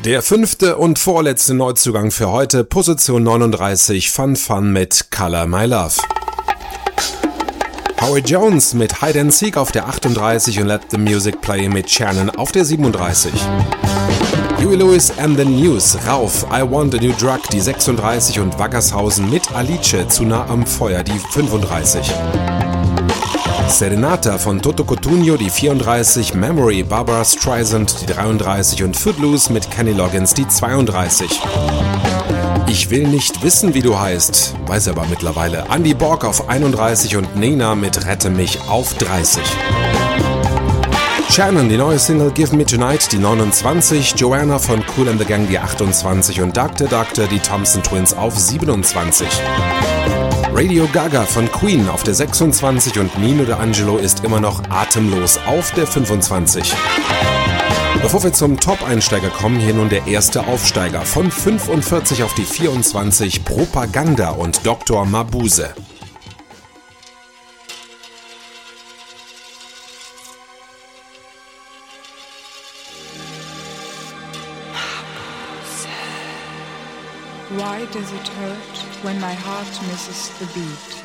Der 5. und vorletzte Neuzugang für heute, Position 39, Fun Fun mit Color My Love. Howie Jones mit Hide and Seek auf der 38 und Let the Music Play mit Shannon auf der 37. Huey Lewis and the News, Rauf, I Want a New Drug, die 36 und Wackershausen mit Alice, zu nah am Feuer, die 35. Serenata von Toto Cotugno, die 34, Memory, Barbara Streisand, die 33 und Footloose mit Kenny Loggins, die 32. Ich will nicht wissen, wie du heißt, weiß aber mittlerweile. Andy Borg auf 31 und Nena mit Rette mich auf 30. Shannon, die neue Single Give Me Tonight, die 29, Joanna von Kool and the Gang, die 28 und Dr. Doctor, die Thompson Twins auf 27. Radio Gaga von Queen auf der 26 und Nino D'Angelo ist immer noch atemlos auf der 25. Bevor wir zum Top-Einsteiger kommen, hier nun der erste Aufsteiger von 45 auf die 24, Propaganda und Dr. Mabuse. Why does it hurt when my heart misses the beat?